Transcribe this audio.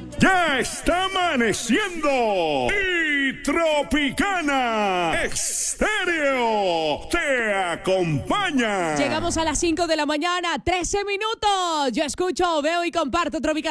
Ya está amaneciendo y Tropicana Estéreo te acompaña. Llegamos a las 5 de la mañana, 13 minutos. Yo escucho, veo y comparto Tropicana.